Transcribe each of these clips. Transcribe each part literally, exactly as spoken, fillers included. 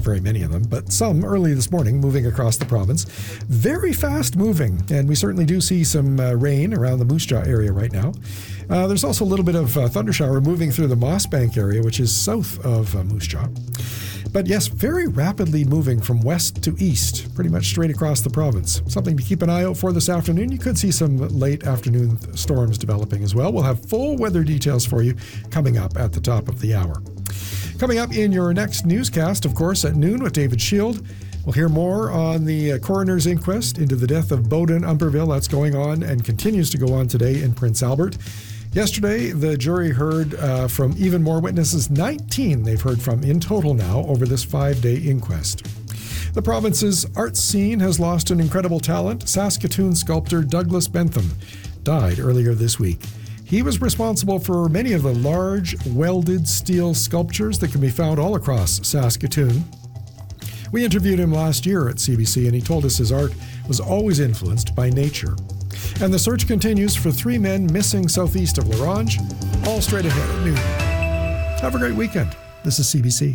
not very many of them, but some early this morning moving across the province. Very fast moving, and we certainly do see some uh, rain around the Moose Jaw area right now. Uh, there's also a little bit of uh, thundershower moving through the Mossbank area, which is south of uh, Moose Jaw. But yes, very rapidly moving from west to east, pretty much straight across the province. Something to keep an eye out for this afternoon. You could see some late afternoon storms developing as well. We'll have full weather details for you coming up at the top of the hour. Coming up in your next newscast, of course, at noon with David Shield, we'll hear more on the coroner's inquest into the death of Bowden Umperville. That's going on and continues to go on today in Prince Albert. Yesterday, the jury heard uh, from even more witnesses, nineteen they've heard from in total now over this five-day inquest. The province's arts scene has lost an incredible talent. Saskatoon sculptor Douglas Bentham died earlier this week. He was responsible for many of the large, welded steel sculptures that can be found all across Saskatoon. We interviewed him last year at C B C, and he told us his art was always influenced by nature. And the search continues for three men missing southeast of La Ronge, all straight ahead at noon. Have a great weekend. This is C B C.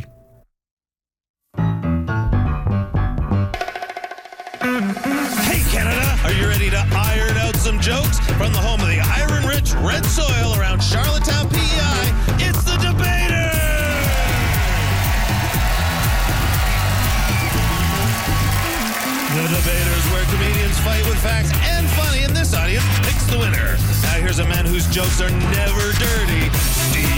Hey, Canada! Are you ready to iron out some jokes? From the home of the iron-rich red soil around Charlottetown, P E I, it's the Debater! The Debaters, where comedians fight with facts and funny, and this audience picks the winner. Now here's a man whose jokes are never dirty, Steve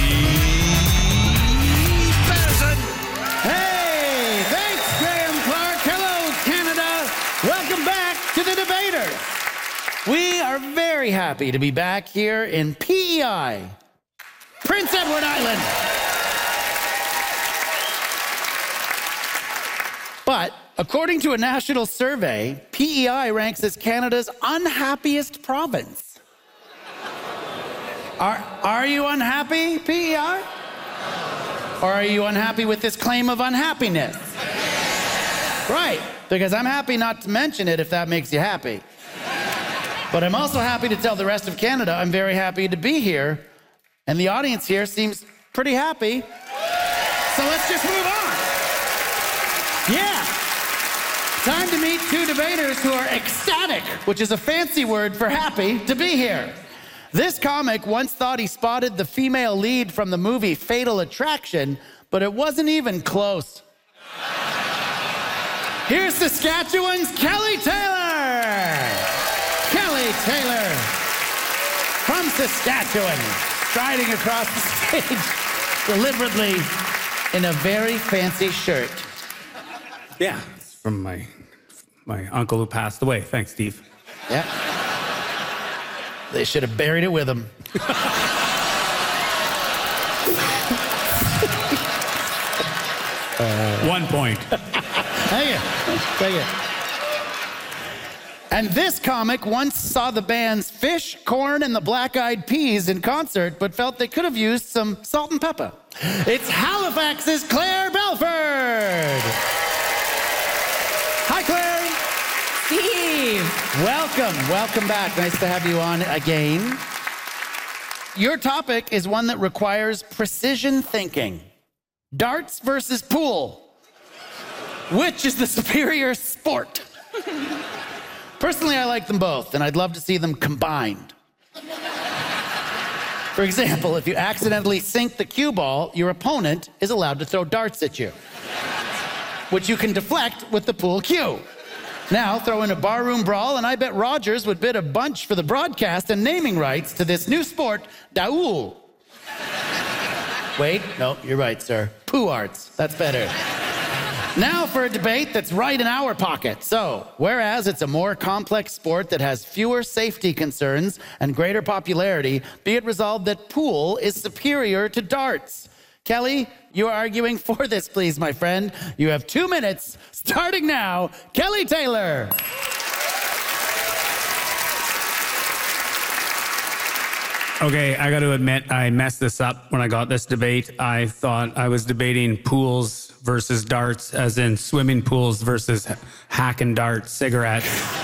Patterson. Hey, thanks, Graham Clark. Hello, Canada. Welcome back to the Debaters. We are very happy to be back here in P E I, Prince Edward Island. But according to a national survey, P E I ranks as Canada's unhappiest province. Are, are you unhappy, P E I? Or are you unhappy with this claim of unhappiness? Right, because I'm happy not to mention it if that makes you happy. But I'm also happy to tell the rest of Canada I'm very happy to be here, and the audience here seems pretty happy. So let's just move on. Yeah. Time to meet two debaters who are ecstatic, which is a fancy word for happy to be here. This comic once thought he spotted the female lead from the movie Fatal Attraction, but it wasn't even close. Here's Saskatchewan's Kelly Taylor. Kelly Taylor from Saskatchewan, striding across the stage deliberately in a very fancy shirt. Yeah, it's from my my uncle who passed away. Thanks, Steve. Yeah. They should have buried it with him. uh, One point. Thank you. Thank you. And this comic once saw the bands Fish, Corn, and the Black Eyed Peas in concert, but felt they could have used some salt and pepper. It's Halifax's Claire Belford. Hi, Claire. Steve. Welcome, welcome back. Nice to have you on again. Your topic is one that requires precision thinking. Darts versus pool. Which is the superior sport? Personally, I like them both, and I'd love to see them combined. For example, if you accidentally sink the cue ball, your opponent is allowed to throw darts at you, which you can deflect with the pool cue. Now, throw in a barroom brawl, and I bet Rogers would bid a bunch for the broadcast and naming rights to this new sport, Daoul. Wait, no, you're right, sir. Poo arts, that's better. Now for a debate that's right in our pocket. So, whereas it's a more complex sport that has fewer safety concerns and greater popularity, be it resolved that pool is superior to darts. Kelly, you are arguing for this, please, my friend. You have two minutes, starting now. Kelly Taylor. Okay, I got to admit, I messed this up when I got this debate. I thought I was debating pools versus darts, as in swimming pools versus hack and dart cigarettes.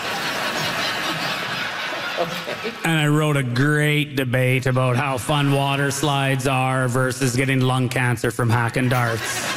Okay. And I wrote a great debate about how fun water slides are versus getting lung cancer from hacking darts.